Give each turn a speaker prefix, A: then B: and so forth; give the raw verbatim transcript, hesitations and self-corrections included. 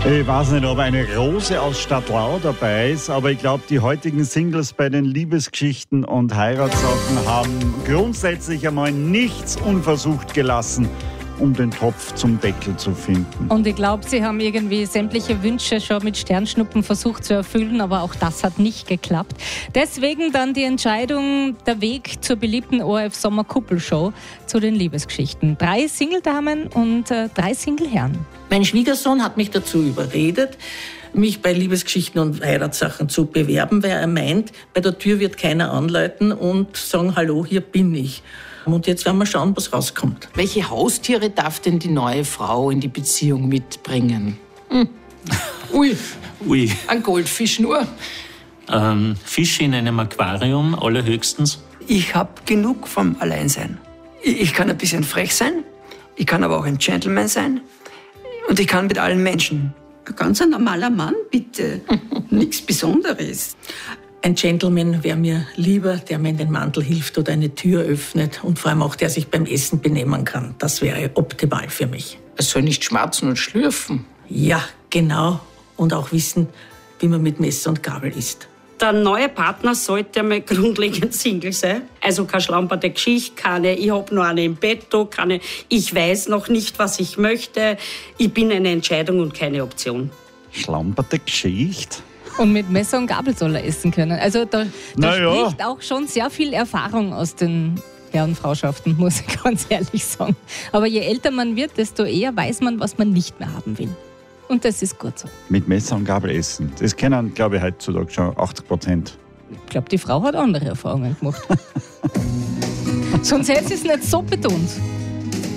A: Ich weiß nicht, ob eine Rose aus Stadtlau dabei ist, aber ich glaube, die heutigen Singles bei den Liebesgeschichten und Heiratssachen haben grundsätzlich einmal nichts unversucht gelassen, um den Topf zum Deckel zu finden.
B: Und ich glaube, sie haben irgendwie sämtliche Wünsche schon mit Sternschnuppen versucht zu erfüllen, aber auch das hat nicht geklappt. Deswegen dann die Entscheidung, der Weg zur beliebten O R F-Sommer-Kuppelshow zu den Liebesgeschichten. Drei Single-Damen und äh, drei Single-Herren.
C: Mein Schwiegersohn hat mich dazu überredet, mich bei Liebesgeschichten und Heiratssachen zu bewerben, weil er meint, bei der Tür wird keiner anläuten und sagen, hallo, hier bin ich. Und jetzt werden wir schauen, was rauskommt.
D: Welche Haustiere darf denn die neue Frau in die Beziehung mitbringen? Hm. Ui,
E: Ui.
D: ein Goldfisch nur.
E: Ähm, Fische in einem Aquarium, allerhöchstens.
F: Ich habe genug vom Alleinsein. Ich, ich kann ein bisschen frech sein, ich kann aber auch ein Gentleman sein und ich kann mit allen Menschen.
G: Ein ganz ein normaler Mann, bitte. Nichts Besonderes.
C: Ein Gentleman wäre mir lieber, der mir in den Mantel hilft oder eine Tür öffnet und vor allem auch, der sich beim Essen benehmen kann. Das wäre optimal für mich.
D: Er soll nicht schmatzen und schlürfen.
C: Ja, genau. Und auch wissen, wie man mit Messer und Gabel isst.
H: Der neue Partner sollte einmal grundlegend Single sein. Also keine schlamperte Geschichte, keine ich hab noch eine im Bett, keine ich weiß noch nicht, was ich möchte. Ich bin eine Entscheidung und keine Option.
A: Schlamperte Geschichte?
B: Und mit Messer und Gabel soll er essen können. Also da, da
A: ja.
B: spricht auch schon sehr viel Erfahrung aus den Herrenfrauschaften, muss ich ganz ehrlich sagen. Aber je älter man wird, desto eher weiß man, was man nicht mehr haben will. Und das ist gut so.
A: Mit Messer und Gabel essen. Das kennen, glaube ich, heutzutage schon achtzig Prozent.
B: Ich glaube, die Frau hat andere Erfahrungen gemacht. Sonst hätte sie es nicht so betont.